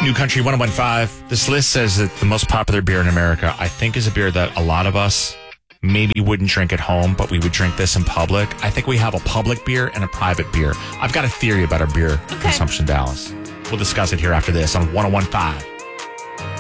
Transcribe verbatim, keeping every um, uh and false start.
New Country one oh one five. This list says that the most popular beer in America, I think, is a beer that a lot of us maybe wouldn't drink at home, but we would drink this in public. I think we have a public beer and a private beer. I've got a theory about our beer Okay. consumption, Dallas. We'll discuss it here after this on one oh one five.